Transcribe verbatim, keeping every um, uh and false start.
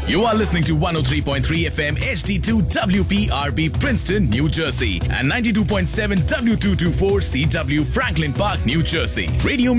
You are listening to one oh three point three F M H D two W P R B Princeton, New Jersey and ninety-two point seven W two twenty-four C W Franklin Park, New Jersey. Radio